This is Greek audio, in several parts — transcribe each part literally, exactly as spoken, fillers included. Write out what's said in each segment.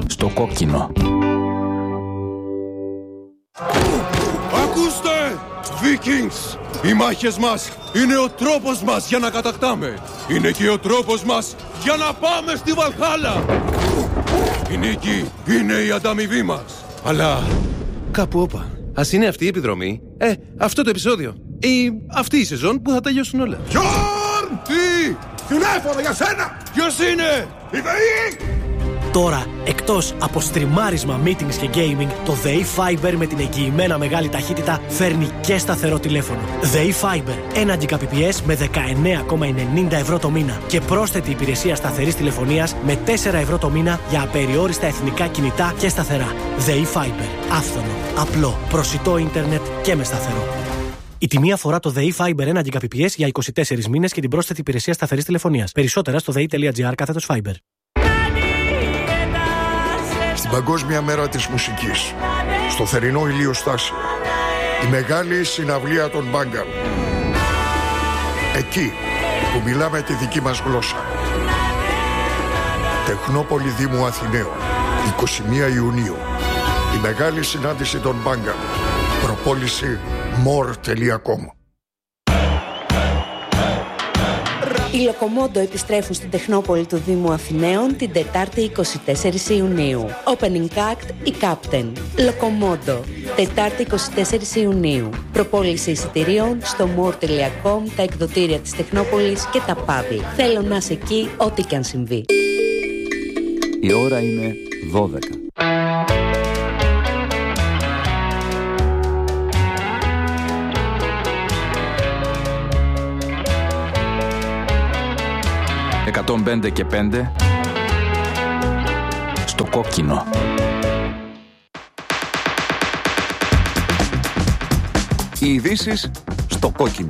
Στο κόκκινο. Ακούστε! Vikings! Οι μάχες μας είναι ο τρόπος μας για να κατακτάμε. Είναι και ο τρόπος μας για να πάμε στη Βαλχάλα. Η νίκη είναι η ανταμοιβή μας. Αλλά κάπου όπα. Ας είναι αυτή η επιδρομή. Ε, αυτό το επεισόδιο. Ή αυτή η σεζόν που θα τελειώσουν όλα. Γιόρν! Τι! Τηλέφωνο για σένα! Ποιος είναι? Η ΔΕΗ! Τώρα, εκτός από στριμάρισμα, meetings και gaming, το ΔΕΗ Fiber με την εγγυημένα μεγάλη ταχύτητα φέρνει και σταθερό τηλέφωνο. ΔΕΗ Fiber, ένα Gbps με δεκαεννέα κόμμα ενενήντα ευρώ το μήνα και πρόσθετη υπηρεσία σταθερής τηλεφωνίας με τέσσερα ευρώ το μήνα για απεριόριστα εθνικά κινητά και σταθερά. ΔΕΗ Fiber, άφθονο, απλό, προσιτό ίντερνετ και με σταθερό. Η τιμή αφορά το ΔΕΗ Fiber ένα Gbps για είκοσι τέσσερις μήνες και την πρόσθετη υπηρεσία σταθερής τηλεφωνίας. Περισσότερα στο δei.gr κάθετος Fiber. Στην Παγκόσμια Μέρα της Μουσικής, στο θερινό ηλιοστάσιο, η μεγάλη συναυλία των Μπάγκαλ. Εκεί που μιλάμε τη δική μας γλώσσα. Τεχνόπολη Δήμου Αθηναίων, εικοστή πρώτη Ιουνίου. Η μεγάλη συνάντηση των Μπάγκαλ. Προπόληση more τελεία com. Οι Λοκομόντο επιστρέφουν στην Τεχνόπολη του Δήμου Αθηναίων την Τετάρτη εικοστή τέταρτη Ιουνίου. Opening act η Captain. Λοκομόντο. Τετάρτη εικοστή τέταρτη Ιουνίου. Προπόληση εισιτηρίων στο more τελεία com, τα εκδοτήρια της Τεχνόπολης και τα παύλα. Θέλω να είσαι εκεί ό,τι και αν συμβεί. Η ώρα είναι δώδεκα. εκατόν πέντε και πέντε στο κόκκινο. Οι ειδήσεις στο κόκκινο.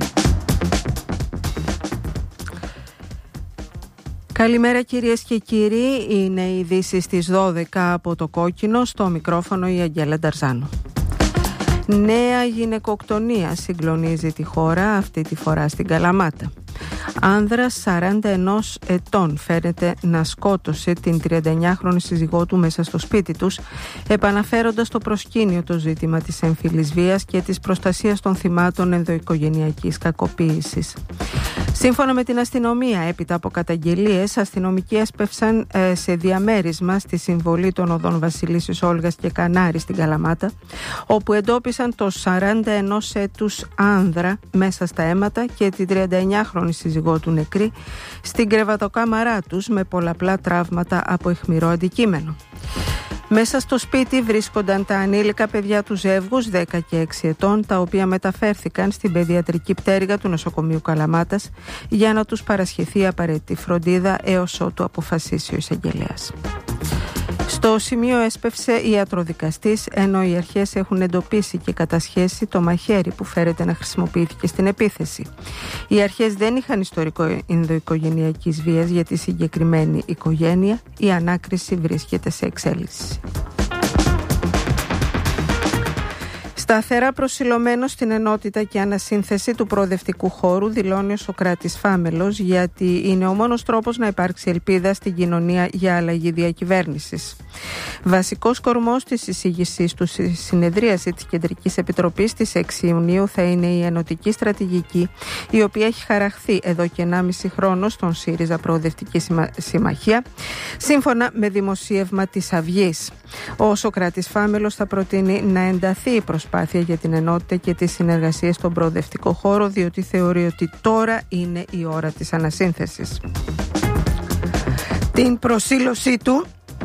Καλημέρα κυρίες και κύριοι, είναι οι ειδήσεις στις δώδεκα από το κόκκινο, στο μικρόφωνο η Αγγέλα Νταρζάνου. Νέα γυναικοκτονία συγκλονίζει τη χώρα, αυτή τη φορά στην Καλαμάτα. Άνδρας σαράντα ενός ετών φαίνεται να σκότωσε την τριανταεννιάχρονη σύζυγό του μέσα στο σπίτι τους, επαναφέροντας στο προσκήνιο το ζήτημα της έμφυλης βίας και της προστασίας των θυμάτων ενδοοικογενειακής κακοποίησης. Σύμφωνα με την αστυνομία, έπειτα από καταγγελίες, αστυνομικοί έσπευσαν ε, σε διαμέρισμα στη συμβολή των οδών Βασιλίσσης Όλγας και Κανάρη στην Καλαμάτα, όπου εντόπισαν το σαράντα ενός έτους άνδρα μέσα στα αίματα και την τριανταεννιάχρονη σύζυγό του νεκρή στην κρεβατοκάμαρά τους με πολλαπλά τραύματα από αιχμηρό αντικείμενο. Μέσα στο σπίτι βρίσκονταν τα ανήλικα παιδιά του ζεύγους δέκα και έξι ετών, τα οποία μεταφέρθηκαν στην παιδιατρική πτέρυγα του νοσοκομείου Καλαμάτας για να τους παρασχεθεί απαραίτητη φροντίδα έως ότου αποφασίσει ο εισαγγελέας. Στο σημείο έσπευσε ιατροδικαστής, ενώ οι αρχές έχουν εντοπίσει και κατασχέσει το μαχαίρι που φέρεται να χρησιμοποιήθηκε στην επίθεση. Οι αρχές δεν είχαν ιστορικό ενδοοικογενειακής βίας για τη συγκεκριμένη οικογένεια. Η ανάκριση βρίσκεται σε εξέλιξη. Σταθερά προσιλωμένο στην ενότητα και ανασύνθεση του προοδευτικού χώρου, δηλώνει ο Σωκράτης Φάμελος, γιατί είναι ο μόνος τρόπος να υπάρξει ελπίδα στην κοινωνία για αλλαγή διακυβέρνησης. Βασικός κορμός της εισήγησής του στη συνεδρίαση της Κεντρικής Επιτροπής της έξι Ιουνίου θα είναι η ενωτική στρατηγική, η οποία έχει χαραχθεί εδώ και ενάμιση χρόνο στον ΣΥΡΙΖΑ Προοδευτική Συμμαχία, σύμφωνα με δημοσίευμα της Αυγής. Ο Σωκράτης Φάμελος θα προτείνει να ενταθεί η προσπάθεια για την ενότητα και τη συνεργασία στον προοδευτικό χώρο, διότι θεωρεί ότι τώρα είναι η ώρα της ανασύνθεσης. Την προσήλωσή του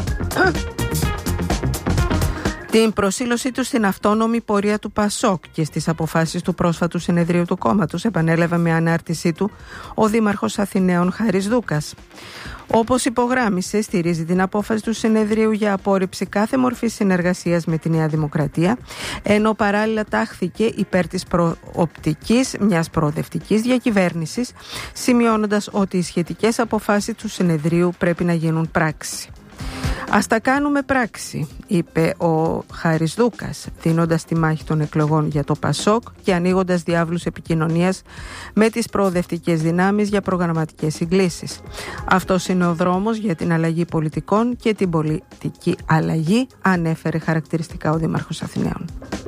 Την προσήλωσή του στην αυτόνομη πορεία του ΠΑΣΟΚ και στις αποφάσεις του πρόσφατου συνεδρίου του κόμματος επανέλαβε με ανάρτησή του ο Δήμαρχος Αθηναίων Χάρης Δούκας. Όπως υπογράμμισε, στηρίζει την απόφαση του συνεδρίου για απόρριψη κάθε μορφή συνεργασίας με τη Νέα Δημοκρατία, ενώ παράλληλα τάχθηκε υπέρ της προοπτικής μιας προοδευτικής διακυβέρνησης, σημειώνοντας ότι οι σχετικές αποφάσεις του συνεδρίου πρέπει να γίνουν πράξη. «Ας τα κάνουμε πράξη», είπε ο Χάρης Δούκας, δίνοντας τη μάχη των εκλογών για το Πασόκ και ανοίγοντας διάβλους επικοινωνίας με τις προοδευτικές δυνάμεις για προγραμματικές συγκλήσεις. «Αυτός είναι ο δρόμος για την αλλαγή πολιτικών και την πολιτική αλλαγή», ανέφερε χαρακτηριστικά ο Δήμαρχος Αθηναίων.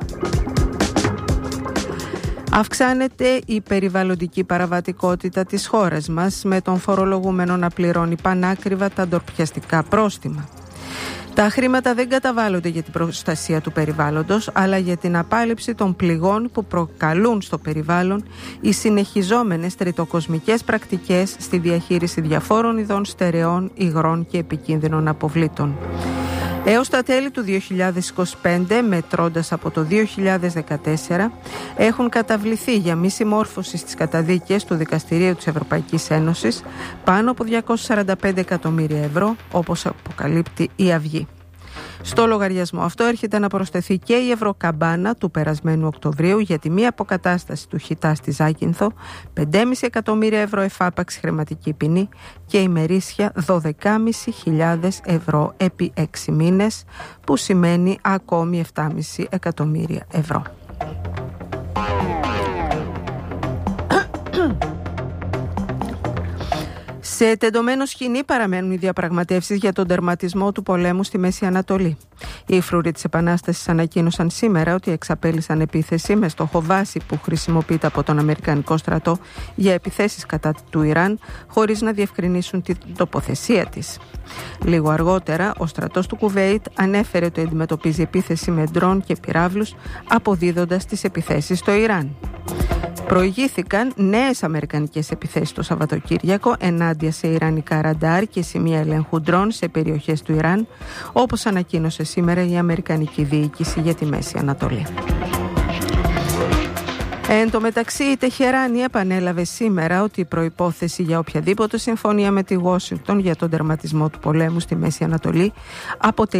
Αυξάνεται η περιβαλλοντική παραβατικότητα της χώρας μας, με τον φορολογούμενο να πληρώνει πανάκριβα τα ντροπιαστικά πρόστιμα. Τα χρήματα δεν καταβάλλονται για την προστασία του περιβάλλοντος, αλλά για την απάλληψη των πληγών που προκαλούν στο περιβάλλον οι συνεχιζόμενες τριτοκοσμικές πρακτικές στη διαχείριση διαφόρων ειδών στερεών, υγρών και επικίνδυνων αποβλήτων. Έως τα τέλη του δύο χιλιάδες είκοσι πέντε, μετρώντας από το δύο χιλιάδες δεκατέσσερα, έχουν καταβληθεί για μη συμμόρφωση στις καταδίκες του Δικαστηρίου της Ευρωπαϊκής Ένωσης πάνω από διακόσια σαράντα πέντε εκατομμύρια ευρώ, όπως αποκαλύπτει η Αυγή. Στο λογαριασμό αυτό έρχεται να προσθεθεί και η ευρωκαμπάνα του περασμένου Οκτωβρίου για τη μη αποκατάσταση του χιτά στη Ζάκυνθο, πέντε κόμμα πέντε εκατομμύρια ευρώ εφάπαξ χρηματική ποινή και ημερήσια δώδεκα χιλιάδες πεντακόσια ευρώ επί έξι μήνες, που σημαίνει ακόμη επτά κόμμα πέντε εκατομμύρια ευρώ. Σε τεντωμένο σκηνή παραμένουν οι διαπραγματεύσεις για τον τερματισμό του πολέμου στη Μέση Ανατολή. Οι φρουροί της Επανάστασης ανακοίνωσαν σήμερα ότι εξαπέλυσαν επίθεση με στόχο βάση που χρησιμοποιείται από τον Αμερικανικό στρατό για επιθέσεις κατά του Ιράν, χωρίς να διευκρινίσουν την τοποθεσία της. Λίγο αργότερα, ο στρατός του Κουβέιτ ανέφερε ότι αντιμετωπίζει επίθεση με ντρόν και πυράβλους, αποδίδοντας τις επιθέσεις στο Ιράν. Προηγήθηκαν νέες αμερικανικές επιθέσεις το Σαββατοκύριακο ενάντια σε ιρανικά ραντάρ και σημεία ελέγχου ντρόν σε περιοχές του Ιράν, όπως ανακοίνωσε σήμερα η Αμερικανική Διοίκηση για τη Μέση Ανατολή. Εν τω μεταξύ, η Τεχεράνη επανέλαβε σήμερα ότι η προϋπόθεση για οποιαδήποτε συμφωνία με τη Ουάσιγκτον για τον τερματισμό του πολέμου στη Μέση Ανατολή αποτελεί